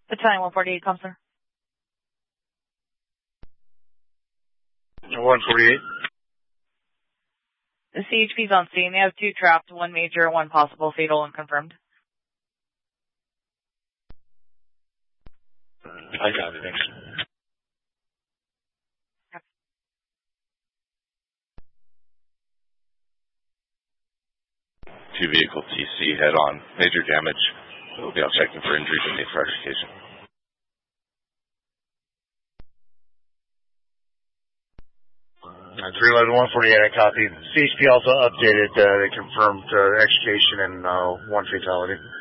Battalion 148, Counselor. 148. The CHP's on scene. They have 2 trapped, 1 major, 1 possible fatal, unconfirmed. I got it, thanks. Okay. 2 vehicle TC head on. Major damage. We'll be out checking for injuries and need for extrication. Uh, 311-148, I copy. CHP also updated, they confirmed extrication and 1 fatality.